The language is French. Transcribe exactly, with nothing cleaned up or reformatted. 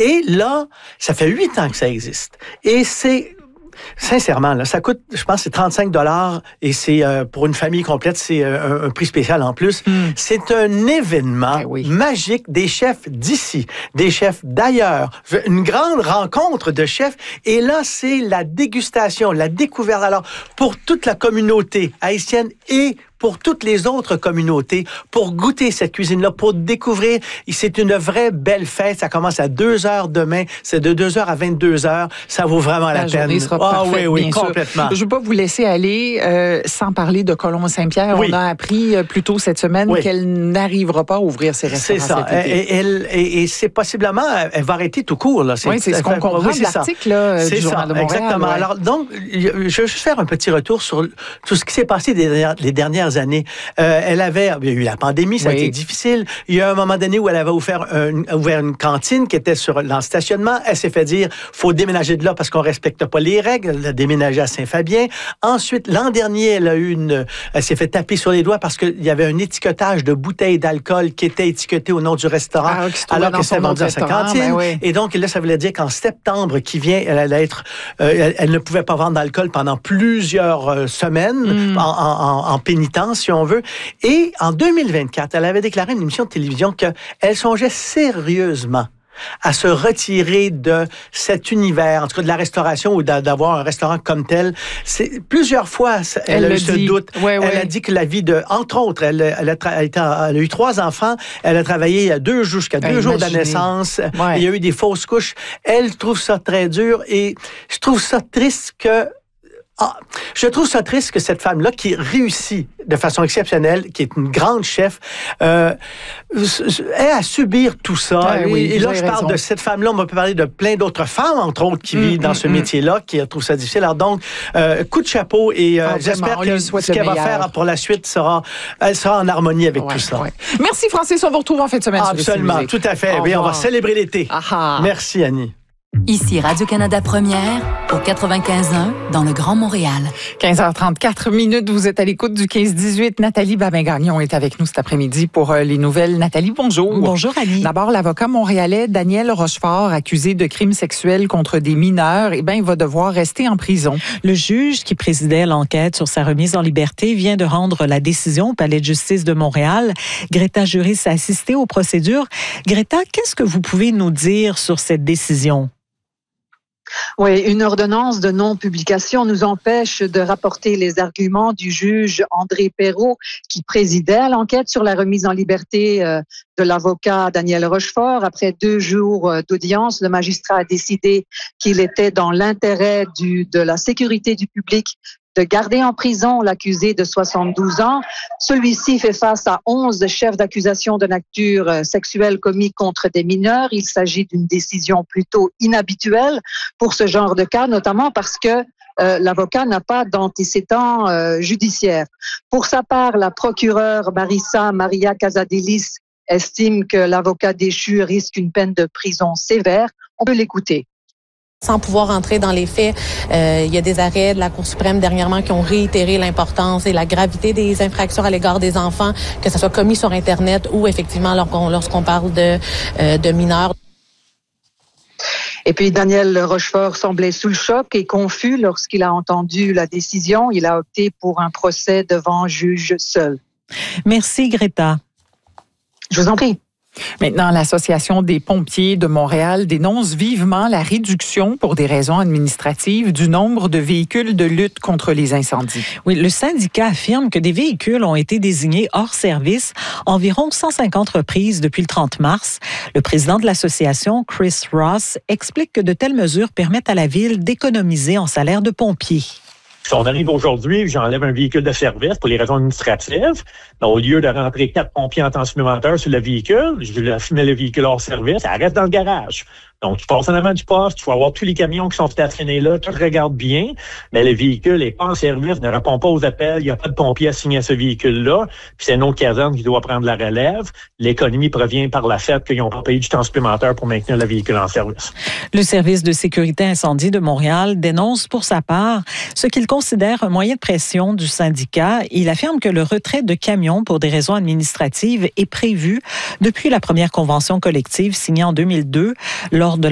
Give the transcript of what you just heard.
Et là, ça fait huit ans que ça existe. Et c'est... Sincèrement, là, ça coûte, je pense, c'est trente-cinq dollars et c'est euh, pour une famille complète, c'est euh, un, un prix spécial en plus. Mm. C'est un événement ben oui. magique des chefs d'ici, des chefs d'ailleurs, une grande rencontre de chefs. Et là, c'est la dégustation, la découverte. Alors, pour toute la communauté haïtienne et pour toutes les autres communautés, pour goûter cette cuisine-là, pour découvrir. C'est une vraie belle fête. Ça commence à deux heures demain. C'est de deux heures à vingt-deux heures. Ça vaut vraiment la, la peine. Sera ah parfaite, oui, oui, bien complètement. Sûr. Je ne veux pas vous laisser aller euh, sans parler de Colombe-Saint-Pierre. Oui. On a appris euh, plus tôt cette semaine oui. qu'elle n'arrivera pas à ouvrir ses restaurants. C'est ça. Cet été. Et, elle, et, et c'est possiblement, elle va arrêter tout court. Là. C'est, oui, c'est ce qu'on comprend oui, de l'article là, c'est du ça, Journal de Montréal. Exactement. Ouais. Alors, donc, je vais juste faire un petit retour sur tout ce qui s'est passé les dernières, les dernières années. Euh, Elle avait, il y a eu la pandémie, ça oui. a été difficile. Il y a un moment donné où elle avait ouvert, un, ouvert une cantine qui était sur, dans le stationnement. Elle s'est fait dire, faut déménager de là parce qu'on respecte pas les règles. Elle a déménagé à Saint-Fabien. Ensuite, l'an dernier, elle a eu une, elle s'est fait taper sur les doigts parce qu'il y avait un étiquetage de bouteilles d'alcool qui était étiqueté au nom du restaurant, ah, alors que c'était vendu à sa cantine. Ben oui. Et donc, là, ça voulait dire qu'en septembre qui vient, elle allait être, euh, elle, elle ne pouvait pas vendre d'alcool pendant plusieurs euh, semaines, mm. en, en, en pénitence, si on veut. Et en deux mille vingt-quatre, elle avait déclaré à une émission de télévision qu'elle songeait sérieusement à se retirer de cet univers, en tout cas de la restauration ou d'avoir un restaurant comme tel. C'est, plusieurs fois, elle, elle a eu ce doute. Ouais, ouais. Elle a dit que la vie de, entre autres, elle, elle, a, tra- elle, a, elle a eu trois enfants, elle a travaillé il y a deux jours, jusqu'à deux Imaginez. jours de la naissance. Ouais. Il y a eu des fausses couches. Elle trouve ça très dur et je trouve ça triste que Ah, je trouve ça triste que cette femme-là, qui réussit de façon exceptionnelle, qui est une grande chef, euh, ait à subir tout ça. Ouais, oui, et, et là, je parle raison. de cette femme-là. On peut parler de plein d'autres femmes, entre autres, qui mmh, vivent dans mmh, ce mmh. métier-là, qui trouvent ça difficile. Alors donc, euh, coup de chapeau et euh, ah, j'espère que ce qu'elle va faire pour la suite sera, elle sera en harmonie avec ouais, tout ça. Ouais. Merci, Francis. On vous retrouve en fin de semaine. Ah, absolument, tout à fait. Oui, on va célébrer l'été. Aha. Merci, Annie. Ici Radio-Canada Première, au quatre-vingt-quinze un, dans le Grand Montréal. quinze heures trente-quatre minutes, vous êtes à l'écoute du quinze dix-huit. Nathalie Babin-Gagnon est avec nous cet après-midi pour les nouvelles. Nathalie, bonjour. Bonjour, Annie. D'abord, l'avocat montréalais Daniel Rochefort, accusé de crimes sexuels contre des mineurs, eh bien, il va devoir rester en prison. Le juge qui présidait l'enquête sur sa remise en liberté vient de rendre la décision au Palais de justice de Montréal. Greta Juris a assisté aux procédures. Greta, qu'est-ce que vous pouvez nous dire sur cette décision? Oui, une ordonnance de non-publication nous empêche de rapporter les arguments du juge André Perrault qui présidait à l'enquête sur la remise en liberté euh, de l'avocat Daniel Rochefort. Après deux jours d'audience, le magistrat a décidé qu'il était dans l'intérêt du, de la sécurité du public de garder en prison l'accusé de soixante-douze ans. Celui-ci fait face à onze chefs d'accusation de nature sexuelle commis contre des mineurs. Il s'agit d'une décision plutôt inhabituelle pour ce genre de cas, notamment parce que euh, l'avocat n'a pas d'antécédent euh, judiciaire. Pour sa part, la procureure Marissa Maria Casadelis estime que l'avocat déchu risque une peine de prison sévère. On peut l'écouter. Sans pouvoir entrer dans les faits, euh, il y a des arrêts de la Cour suprême dernièrement qui ont réitéré l'importance et la gravité des infractions à l'égard des enfants, que ce soit commis sur Internet ou effectivement lorsqu'on, lorsqu'on parle de, euh, de mineurs. Et puis Daniel Rochefort semblait sous le choc et confus lorsqu'il a entendu la décision. Il a opté pour un procès devant juge seul. Merci Greta. Je vous en prie. Maintenant, l'Association des pompiers de Montréal dénonce vivement la réduction, pour des raisons administratives, du nombre de véhicules de lutte contre les incendies. Oui, le syndicat affirme que des véhicules ont été désignés hors service, environ cent cinquante reprises depuis le trente mars. Le président de l'association, Chris Ross, explique que de telles mesures permettent à la ville d'économiser en salaire de pompiers. Si on arrive aujourd'hui, j'enlève un véhicule de service pour les raisons administratives. Donc, au lieu de rentrer quatre pompiers en temps supplémentaire sur le véhicule, je mets le véhicule hors service, ça reste dans le garage. Donc, tu passes en avant du poste, tu vas avoir tous les camions qui sont stationnés là, tu regardes bien, mais le véhicule n'est pas en service, ne répond pas aux appels, il n'y a pas de pompier assigné à ce véhicule-là, puis c'est une autre caserne qui doit prendre la relève. L'économie provient par la fait qu'ils n'ont pas payé du temps supplémentaire pour maintenir le véhicule en service. Le service de sécurité incendie de Montréal dénonce pour sa part ce qu'il considère un moyen de pression du syndicat. Il affirme que le retrait de camions pour des raisons administratives est prévu depuis la première convention collective signée en deux mille deux lors de